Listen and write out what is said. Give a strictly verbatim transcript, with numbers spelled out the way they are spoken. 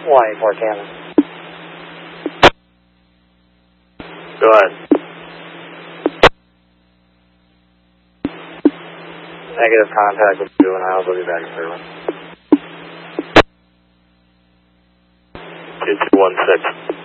Hawaii four Canada. Go ahead. Negative contact with juveniles. I'll be back in service. two two one six.